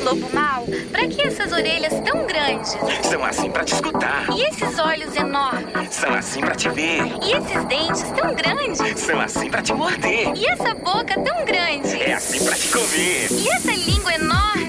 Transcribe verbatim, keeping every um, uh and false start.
lobo mau, pra que essas orelhas tão grandes? São assim pra te escutar. E esses olhos enormes? São assim pra te ver. E esses dentes tão grandes? São assim pra te morder. E essa boca tão grande? É assim pra te comer. E essa língua enorme?